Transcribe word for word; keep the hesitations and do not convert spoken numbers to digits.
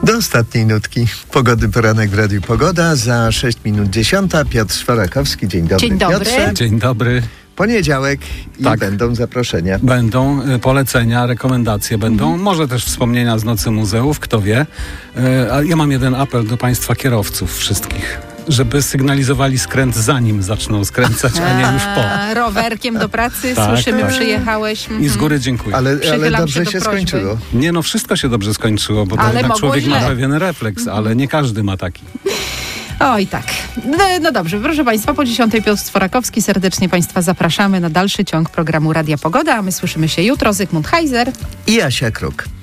Do ostatniej nutki pogody poranek w Radiu Pogoda. Za sześć minut dziesiąta. Piotr Szwarakowski. Dzień dobry, Dzień dobry. Piotrze. Dzień dobry. Poniedziałek i Tak. będą zaproszenia. Będą y, polecenia, rekomendacje będą, Mhm. może też wspomnienia z Nocy Muzeów, kto wie. Y, a ja mam jeden apel do państwa kierowców wszystkich, żeby sygnalizowali skręt zanim zaczną skręcać, a nie już po. A, rowerkiem do pracy, Tak, słyszymy, tak. przyjechałeś. I z góry dziękuję. Ale, ale Przychylam dobrze się do się prośby. skończyło. Nie no, wszystko się dobrze skończyło, bo to Ale jednak mogło człowiek źle. ma pewien refleks, ale nie każdy ma taki. Oj tak. No, no dobrze, proszę Państwa, po dziesiątej Piotr Stworakowski. Serdecznie Państwa zapraszamy na dalszy ciąg programu Radia Pogoda, a my słyszymy się jutro. Zygmunt Heiser I Asia Kruk.